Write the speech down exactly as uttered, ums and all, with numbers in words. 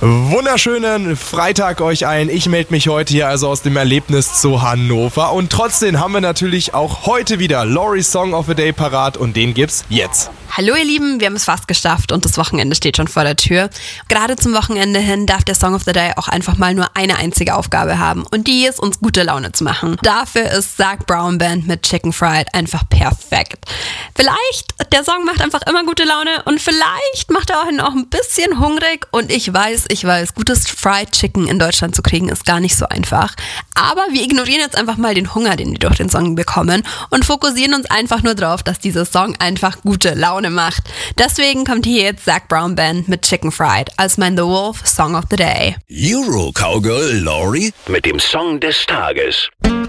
Wunderschönen Freitag euch allen. Ich melde mich heute hier also aus dem Erlebnis zu Hannover. Und trotzdem haben wir natürlich auch heute wieder Lori's Song of the Day parat und den gibt's jetzt. Hallo ihr Lieben, wir haben es fast geschafft und das Wochenende steht schon vor der Tür. Gerade zum Wochenende hin darf der Song of the Day auch einfach mal nur eine einzige Aufgabe haben und die ist, uns gute Laune zu machen. Dafür ist Zac Brown Band mit Chicken Fried einfach perfekt. Vielleicht, der Song macht einfach immer gute Laune und vielleicht macht er auch noch ein bisschen hungrig und ich weiß, ich weiß, gutes Fried Chicken in Deutschland zu kriegen ist gar nicht so einfach. Aber wir ignorieren jetzt einfach mal den Hunger, den wir durch den Song bekommen und fokussieren uns einfach nur drauf, dass dieser Song einfach gute Laune macht. Deswegen kommt hier jetzt Zac Brown Band mit Chicken Fried als mein The Wolf Song of the Day. Euro Cowgirl Lori mit dem Song des Tages.